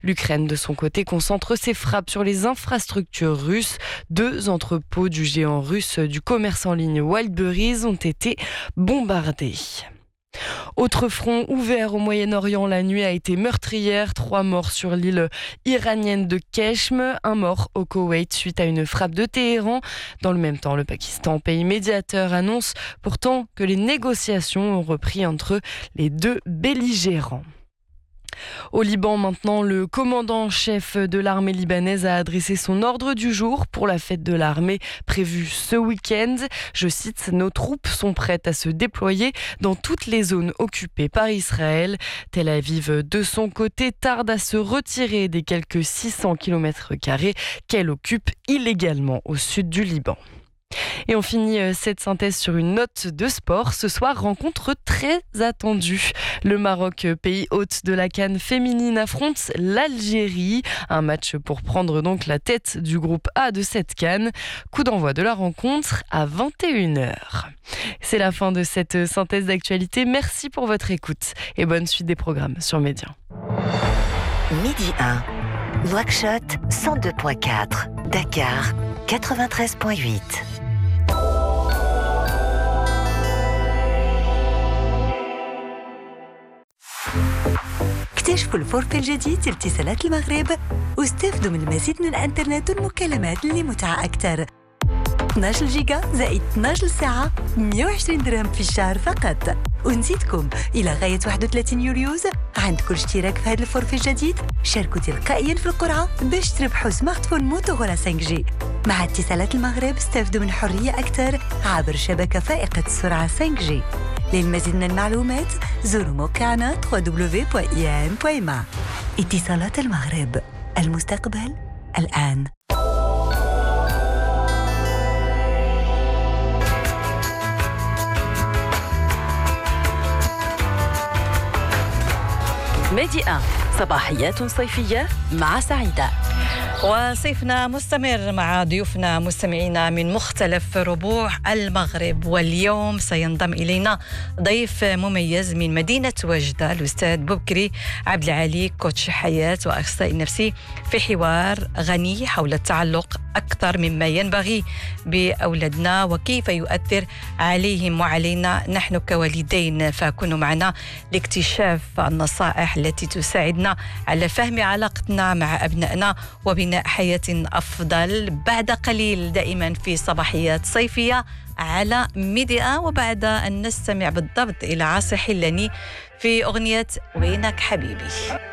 L'Ukraine, de son côté, concentre ses frappes sur les infrastructures russes. 2 entrepôts du géant russe du commerce en ligne Wildberries ont été bombardés. Autre front ouvert au Moyen-Orient, la nuit a été meurtrière. 3 morts sur l'île iranienne de Keshm, 1 mort au Koweït suite à une frappe de Téhéran. Dans le même temps, le Pakistan, pays médiateur, annonce pourtant que les négociations ont repris entre les 2 belligérants. Au Liban maintenant, le commandant-chef de l'armée libanaise a adressé son ordre du jour pour la fête de l'armée prévue ce week-end. Je cite, « Nos troupes sont prêtes à se déployer dans toutes les zones occupées par Israël. » Tel Aviv, de son côté, tarde à se retirer des quelques 600 km² qu'elle occupe illégalement au sud du Liban. Et on finit cette synthèse sur une note de sport. Ce soir, rencontre très attendue. Le Maroc, pays hôte de la CAN féminine, affronte l'Algérie. Un match pour prendre donc la tête du groupe A de cette CAN. Coup d'envoi de la rencontre à 21h. C'est la fin de cette synthèse d'actualité. Merci pour votre écoute et bonne suite des programmes sur Média. Midi 1, Nouakchott 102.4, Dakar 93.8. اكتشفوا الفورفي الجديد لاتصالات المغرب واستفدوا من المزيد من الانترنت والمكالمات لمتعة أكثر. 12 جيجا زائد 12 ساعة 120 درهم في الشهر فقط. ونزيدكم إلى غاية 31 يوليوز عند كل اشتراك في هذا الفورفي الجديد شاركوا تلقائيا في القرعة باش تربحوا سمارت فون موتورولا 5G. مع اتصالات المغرب استفدوا من حرية أكثر عبر شبكة فائقة السرعة 5G. للمزيد من المعلومات زوروا موقعنا www.iam.ma. اتصالات المغرب، المستقبل الآن. ميدي 1 صباحيات صيفية مع سعيدة. وصيفنا مستمر مع ضيوفنا مستمعينا من مختلف ربوع المغرب، واليوم سينضم إلينا ضيف مميز من مدينة وجدة، الأستاذ بكري عبد العالي، كوتش حياة وأخصائي نفسي، في حوار غني حول التعلق أكثر مما ينبغي بأولادنا وكيف يؤثر عليهم وعلينا نحن كوالدين. فكونوا معنا لاكتشاف النصائح التي تساعدنا على فهم علاقتنا مع أبنائنا وبناء حياة أفضل. بعد قليل دائما في صباحيات صيفية على ميديا، وبعد أن نستمع بالضبط إلى عاصي حلاني في أغنية وينك حبيبي.